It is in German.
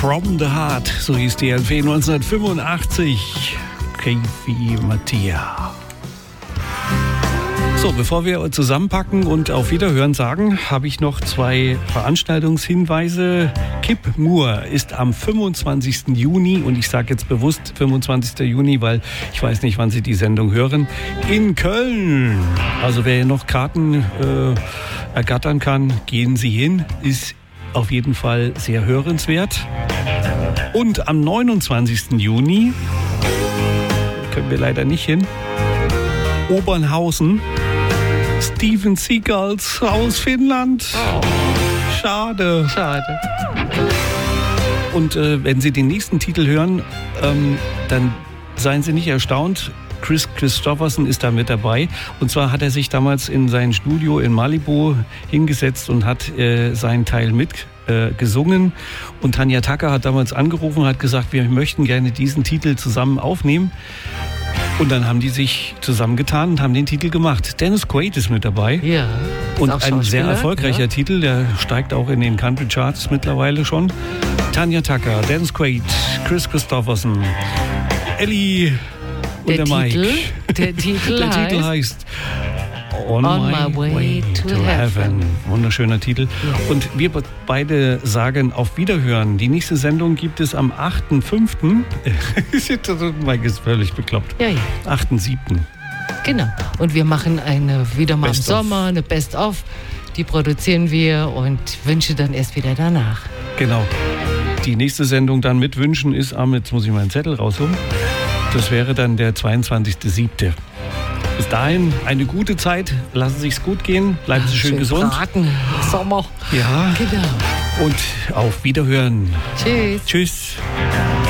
From the Heart, so hieß die LP 1985. KV Mattia. So, bevor wir zusammenpacken und auf Wiederhören sagen, habe ich noch 2 Veranstaltungshinweise. Kip Moore ist am 25. Juni, und ich sage jetzt bewusst 25. Juni, weil ich weiß nicht, wann Sie die Sendung hören, in Köln. Also wer noch Karten ergattern kann, gehen Sie hin. Ist auf jeden Fall sehr hörenswert. Und am 29. Juni, können wir leider nicht hin, Obernhausen, Steven Seagulls aus Finnland. Oh. Schade. Und wenn Sie den nächsten Titel hören, dann seien Sie nicht erstaunt. Kris Kristofferson ist da mit dabei. Und zwar hat er sich damals in sein Studio in Malibu hingesetzt und hat seinen Teil gesungen. Und Tanya Tucker hat damals angerufen und hat gesagt, wir möchten gerne diesen Titel zusammen aufnehmen. Und dann haben die sich zusammengetan und haben den Titel gemacht. Dennis Quaid ist mit dabei. Ja. Und ein sehr erfolgreicher Titel, der steigt auch in den Country Charts mittlerweile schon. Tanya Tucker, Dennis Quaid, Kris Kristofferson, Ellie und der Mike. Der Titel heißt On My Way to Heaven. Wunderschöner Titel. Ja. Und wir beide sagen auf Wiederhören. Die nächste Sendung gibt es am 8.5. Mike ist völlig bekloppt. Ja. 8.7. Genau. Und wir machen wieder mal im Sommer eine Best-of. Die produzieren wir und Wünsche dann erst wieder danach. Genau. Die nächste Sendung dann mit Wünschen ist jetzt muss ich meinen Zettel rausholen. Das wäre dann der 22.7. Bis dahin eine gute Zeit. Lassen Sie sich's gut gehen. Bleiben Sie schön gesund. Braten. Sommer. Ja. Genau. Und auf Wiederhören. Tschüss. Tschüss.